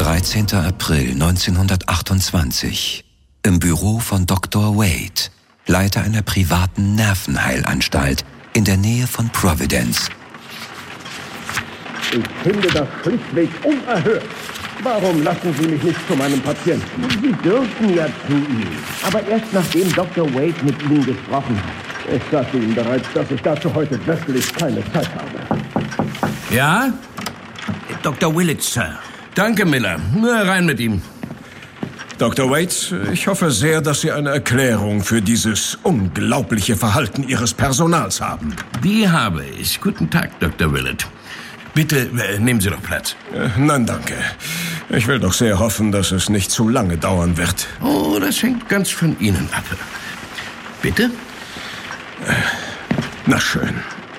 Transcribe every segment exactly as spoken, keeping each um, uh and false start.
dreizehnter April neunzehnhundertachtundzwanzig. Im Büro von Doktor Wade, Leiter einer privaten Nervenheilanstalt in der Nähe von Providence. Ich finde das schlichtweg unerhört. Warum lassen Sie mich nicht zu meinem Patienten? Sie dürfen ja zu ihm. Aber erst nachdem Doktor Wade mit Ihnen gesprochen hat. Ich sagte Ihnen bereits, dass ich dazu heute wirklich keine Zeit habe. Ja? Doktor Willett, Sir. Danke, Miller. Na, rein mit ihm. Doktor Wade, ich hoffe sehr, dass Sie eine Erklärung für dieses unglaubliche Verhalten Ihres Personals haben. Die habe ich. Guten Tag, Doktor Willett. Bitte, äh, nehmen Sie doch Platz. Äh, nein, danke. Ich will doch sehr hoffen, dass es nicht zu lange dauern wird. Oh, das hängt ganz von Ihnen ab. Bitte? Äh, na schön.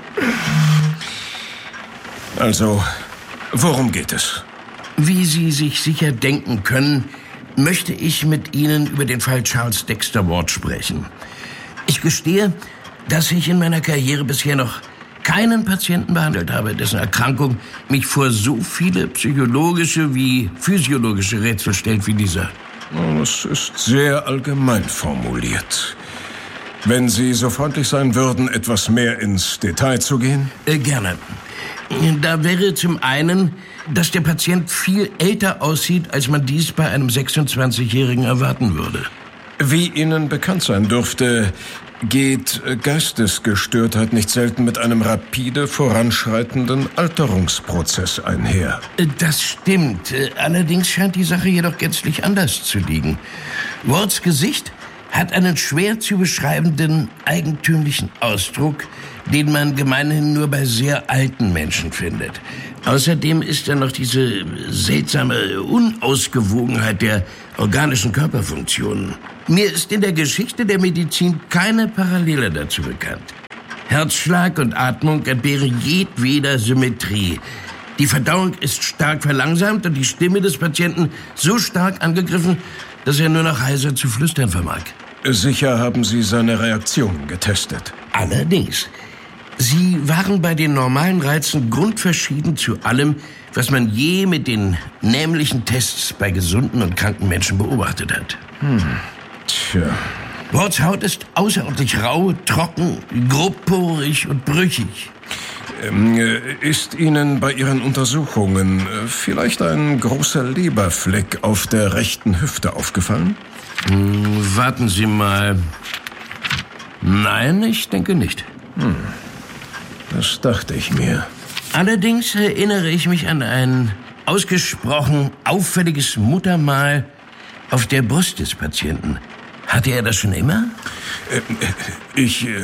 Also, worum geht es? Wie Sie sich sicher denken können, möchte ich mit Ihnen über den Fall Charles Dexter Ward sprechen. Ich gestehe, dass ich in meiner Karriere bisher noch keinen Patienten behandelt habe, dessen Erkrankung mich vor so viele psychologische wie physiologische Rätsel stellt wie dieser. Es ist sehr allgemein formuliert. Wenn Sie so freundlich sein würden, etwas mehr ins Detail zu gehen? Äh, gerne. Da wäre zum einen, dass der Patient viel älter aussieht, als man dies bei einem sechsundzwanzigjährigen erwarten würde. Wie Ihnen bekannt sein dürfte, geht Geistesgestörtheit nicht selten mit einem rapide voranschreitenden Alterungsprozess einher. Das stimmt. Allerdings scheint die Sache jedoch gänzlich anders zu liegen. Wards Gesicht hat einen schwer zu beschreibenden, eigentümlichen Ausdruck, den man gemeinhin nur bei sehr alten Menschen findet. Außerdem ist da noch diese seltsame Unausgewogenheit der organischen Körperfunktionen. Mir ist in der Geschichte der Medizin keine Parallele dazu bekannt. Herzschlag und Atmung entbehren jedweder Symmetrie. Die Verdauung ist stark verlangsamt und die Stimme des Patienten so stark angegriffen, dass er nur noch heiser zu flüstern vermag. Sicher haben Sie seine Reaktionen getestet. Allerdings. Sie waren bei den normalen Reizen grundverschieden zu allem, was man je mit den nämlichen Tests bei gesunden und kranken Menschen beobachtet hat. Hm. Tja. Wards Haut ist außerordentlich rau, trocken, grobporig und brüchig. Ähm, ist Ihnen bei Ihren Untersuchungen vielleicht ein großer Leberfleck auf der rechten Hüfte aufgefallen? Hm, warten Sie mal. Nein, ich denke nicht. Hm. Das dachte ich mir. Allerdings erinnere ich mich an ein ausgesprochen auffälliges Muttermal auf der Brust des Patienten. Hatte er das schon immer? Äh, ich... Äh,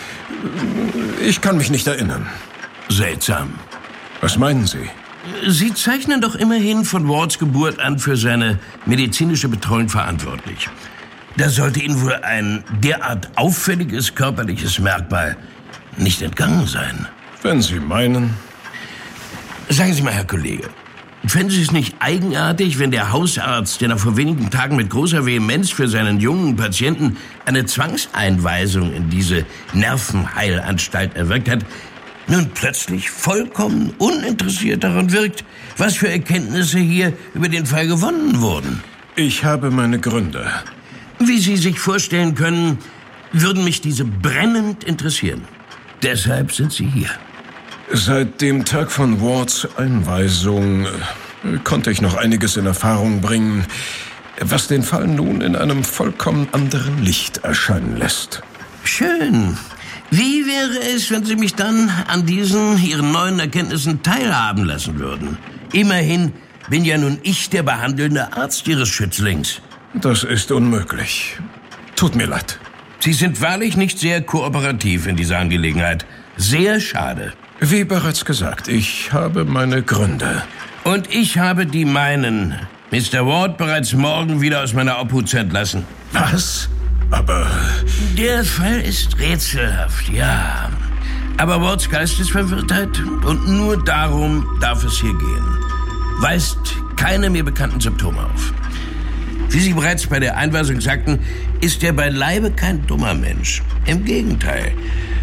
ich kann mich nicht erinnern. Seltsam. Was meinen Sie? Sie zeichnen doch immerhin von Wards Geburt an für seine medizinische Betreuung verantwortlich. Da sollte Ihnen wohl ein derart auffälliges körperliches Merkmal nicht entgangen sein. Wenn Sie meinen. Sagen Sie mal, Herr Kollege, fänden Sie es nicht eigenartig, wenn der Hausarzt, der noch vor wenigen Tagen mit großer Vehemenz für seinen jungen Patienten eine Zwangseinweisung in diese Nervenheilanstalt erwirkt hat, nun plötzlich vollkommen uninteressiert daran wirkt, was für Erkenntnisse hier über den Fall gewonnen wurden? Ich habe meine Gründe. Wie Sie sich vorstellen können, würden mich diese brennend interessieren. Deshalb sind Sie hier. Seit dem Tag von Wards Einweisung äh, konnte ich noch einiges in Erfahrung bringen, was den Fall nun in einem vollkommen anderen Licht erscheinen lässt. Schön. Wie wäre es, wenn Sie mich dann an diesen Ihren neuen Erkenntnissen teilhaben lassen würden? Immerhin bin ja nun ich der behandelnde Arzt Ihres Schützlings. Das ist unmöglich. Tut mir leid. Sie sind wahrlich nicht sehr kooperativ in dieser Angelegenheit. Sehr schade. Wie bereits gesagt, ich habe meine Gründe. Und ich habe die meinen. Mister Ward bereits morgen wieder aus meiner Obhut zu entlassen. Was? Aber... Der Fall ist rätselhaft, ja. Aber Wards Geistesverwirrtheit und nur darum darf es hier gehen. Weist keine mir bekannten Symptome auf. Wie Sie bereits bei der Einweisung sagten, ist er beileibe kein dummer Mensch. Im Gegenteil.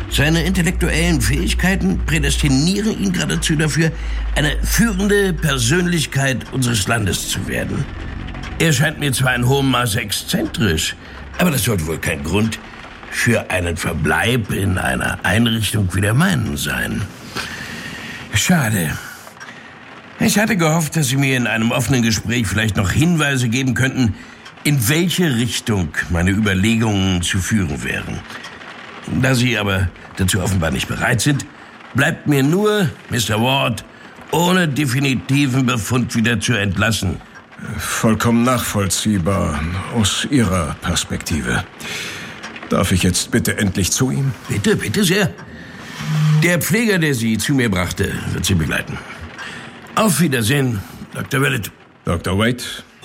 Seine intellektuellen Fähigkeiten prädestinieren ihn geradezu dafür, eine führende Persönlichkeit unseres Landes zu werden. Er scheint mir zwar in hohem Maße exzentrisch, aber das sollte wohl kein Grund für einen Verbleib in einer Einrichtung wie der meinen sein. Schade. Ich hatte gehofft, dass Sie mir in einem offenen Gespräch vielleicht noch Hinweise geben könnten, in welche Richtung meine Überlegungen zu führen wären. Da Sie aber dazu offenbar nicht bereit sind, bleibt mir nur, Mister Ward, ohne definitiven Befund wieder zu entlassen. Vollkommen nachvollziehbar aus Ihrer Perspektive. Darf ich jetzt bitte endlich zu ihm? Bitte, bitte sehr. Der Pfleger, der Sie zu mir brachte, wird Sie begleiten. Auf Wiedersehen, Doktor Willett. Doktor Wade,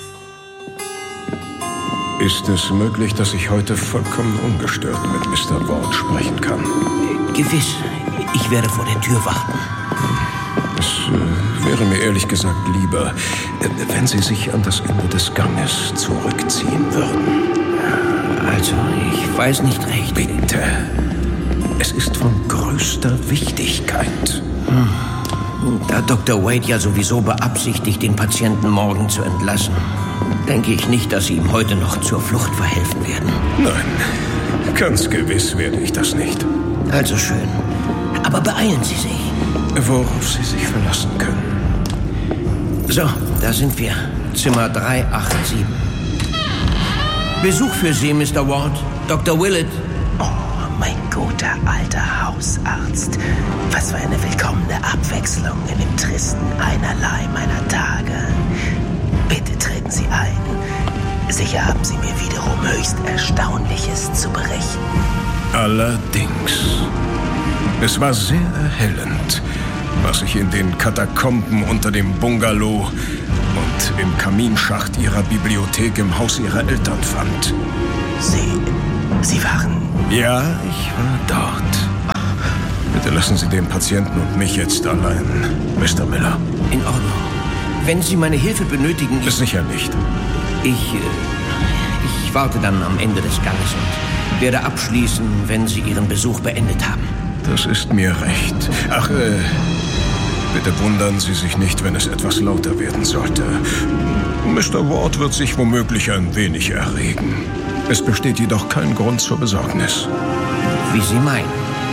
ist es möglich, dass ich heute vollkommen ungestört mit Mister Ward sprechen kann? Gewiss. Ich werde vor der Tür warten. Es äh, wäre mir ehrlich gesagt lieber, äh, wenn Sie sich an das Ende des Ganges zurückziehen würden. Also, ich weiß nicht recht. Bitte. Es ist von größter Wichtigkeit. Hm. Da Doktor Wade ja sowieso beabsichtigt, den Patienten morgen zu entlassen, denke ich nicht, dass Sie ihm heute noch zur Flucht verhelfen werden. Nein, ganz gewiss werde ich das nicht. Also schön. Aber beeilen Sie sich. Worauf Sie sich verlassen können. So, da sind wir. Zimmer drei acht sieben. Besuch für Sie, Mister Ward. Doktor Willett. Oh, mein guter alter Hausarzt. Was für eine willkommene Abwechslung in dem tristen Einerlei meiner Tage. Bitte treten Sie ein. Sicher haben Sie mir wiederum höchst Erstaunliches zu berichten. Allerdings. Es war sehr erhellend, was ich in den Katakomben unter dem Bungalow und im Kaminschacht Ihrer Bibliothek im Haus Ihrer Eltern fand. Sie... Sie waren... Ja, ich war dort. Bitte lassen Sie den Patienten und mich jetzt allein, Mister Miller. In Ordnung. Wenn Sie meine Hilfe benötigen... Ich, Sicher nicht. Ich... Ich warte dann am Ende des Ganges und werde abschließen, wenn Sie Ihren Besuch beendet haben. Das ist mir recht. Ach, äh... bitte wundern Sie sich nicht, wenn es etwas lauter werden sollte. Mister Ward wird sich womöglich ein wenig erregen. Es besteht jedoch kein Grund zur Besorgnis. Wie Sie meinen.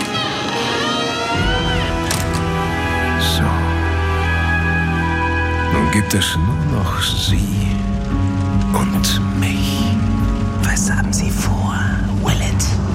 So. Nun gibt es nur noch Sie und mich. Was haben Sie vor, Willett?